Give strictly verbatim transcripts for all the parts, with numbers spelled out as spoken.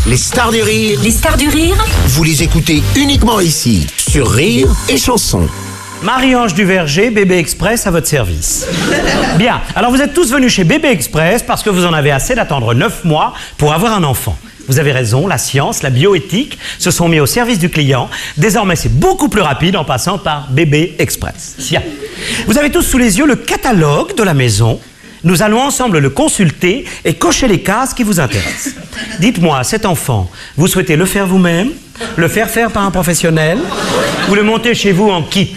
Les stars du rire, Les stars du rire, vous les écoutez uniquement ici, sur Rire et Chanson. Marie-Ange Duverger, Bébé Express à votre service. Bien, alors vous êtes tous venus chez Bébé Express parce que vous en avez assez d'attendre neuf mois pour avoir un enfant. Vous avez raison, la science, la bioéthique se sont mis au service du client. Désormais, c'est beaucoup plus rapide en passant par Bébé Express. Bien. Vous avez tous sous les yeux le catalogue de la maison. Nous allons ensemble le consulter et cocher les cases qui vous intéressent. Dites-moi, cet enfant, vous souhaitez le faire vous-même, le faire faire par un professionnel ou le monter chez vous en kit?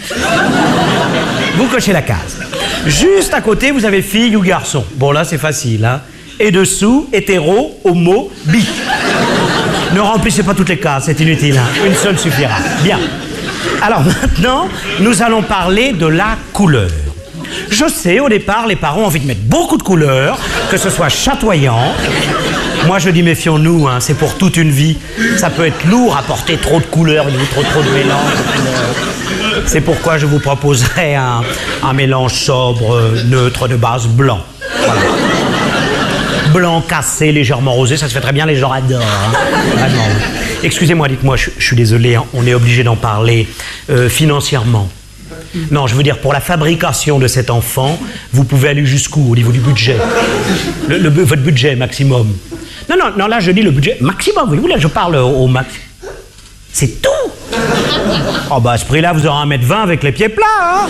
Vous cochez la case. Juste à côté, vous avez fille ou garçon. Bon, là, c'est facile, hein. Et dessous, hétéro, homo, bi. Ne remplissez pas toutes les cases, c'est inutile, hein. Une seule suffira. Bien. Alors maintenant, nous allons parler de la couleur. Je sais, au départ, les parents ont envie de mettre beaucoup de couleurs, que ce soit chatoyant. Moi, je dis méfions-nous, hein, c'est pour toute une vie. Ça peut être lourd à porter trop de couleurs, il y a trop, trop de mélange de couleurs. C'est pourquoi je vous proposerai un, un mélange sobre, neutre, de base blanc. Voilà. Blanc cassé, légèrement rosé, ça se fait très bien, les gens adorent. Hein. Vraiment. Excusez-moi, dites-moi, je, je suis désolé, hein, on est obligé d'en parler euh, financièrement. Non, je veux dire, pour la fabrication de cet enfant, vous pouvez aller jusqu'où au niveau du budget? le, le, Votre budget maximum. Non, non, non, là je dis le budget maximum, voyez-vous, là je parle au, au max. C'est tout. Oh bah à ce prix-là, vous aurez un mètre vingt avec les pieds plats, hein.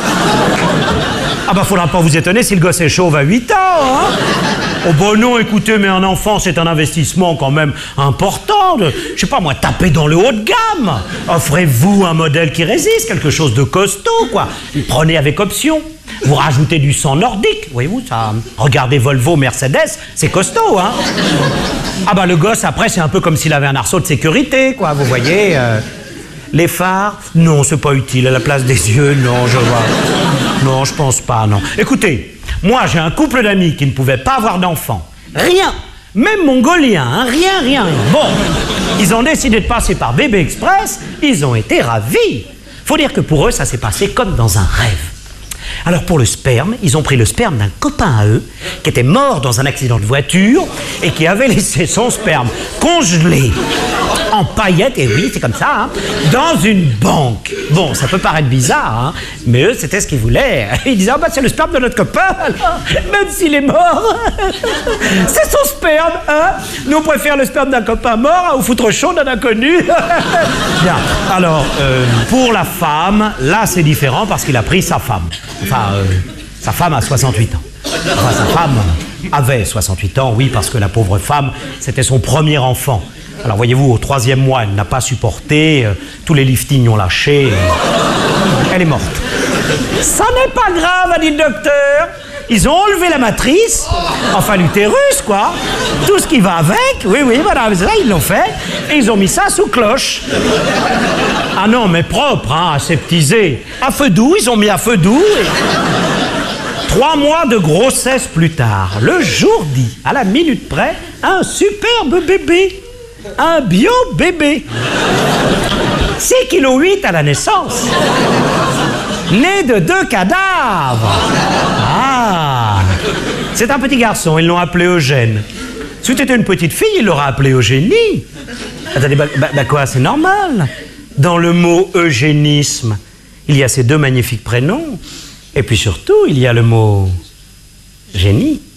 Ah bah faudra pas vous étonner si le gosse est chauve à huit ans, hein. Oh bah non, écoutez, mais un enfant, c'est un investissement quand même important. De, je sais pas moi, taper dans le haut de gamme. Offrez-vous un modèle qui résiste, quelque chose de costaud, quoi. Prenez avec option. Vous rajoutez du sang nordique, voyez-vous, ça. Regardez Volvo, Mercedes, c'est costaud, hein. Ah bah le gosse, après, c'est un peu comme s'il avait un arceau de sécurité, quoi, vous voyez. Euh, les phares, non, c'est pas utile. À la place des yeux, non, je vois. Non, je pense pas, non. Écoutez, moi, j'ai un couple d'amis qui ne pouvaient pas avoir d'enfants. Rien. Même mongolien, hein, rien, rien, rien. Bon, ils ont décidé de passer par Bébé Express, ils ont été ravis. Faut dire que pour eux, ça s'est passé comme dans un rêve. Alors pour le sperme, ils ont pris le sperme d'un copain à eux qui était mort dans un accident de voiture et qui avait laissé son sperme congelé en paillettes, et oui, c'est comme ça, hein, dans une banque. Bon, ça peut paraître bizarre, hein, mais eux, c'était ce qu'ils voulaient. Ils disaient, ah bah c'est le sperme de notre copain, alors, même s'il est mort. C'est son sperme, hein. Nous, on préfère le sperme d'un copain mort au foutre chaud d'un inconnu. Bien, alors, euh, pour la femme, là, c'est différent parce qu'il a pris sa femme. Enfin, euh, sa femme a soixante-huit ans. Enfin, sa femme avait soixante-huit ans, oui, parce que la pauvre femme, c'était son premier enfant. Alors, voyez-vous, au troisième mois, elle n'a pas supporté, euh, tous les liftings ont lâché, euh, elle est morte. Ça n'est pas grave, a dit le docteur. Ils ont enlevé la matrice, enfin l'utérus, quoi. Tout ce qui va avec, oui, oui, voilà, ça, ils l'ont fait, et ils ont mis ça sous cloche. Ah non, mais propre, hein, aseptisé. À feu doux, ils ont mis à feu doux. Et... Trois mois de grossesse plus tard, le jour dit, à la minute près, un superbe bébé. Un bio-bébé. six virgule huit kilos à la naissance. Né de deux cadavres. Ah. C'est un petit garçon, ils l'ont appelé Eugène. Si c'était une petite fille, il l'aura appelé Eugénie. Attendez, bah, bah, bah quoi, c'est normal. Dans le mot eugénisme, il y a ces deux magnifiques prénoms. Et puis surtout, il y a le mot génie.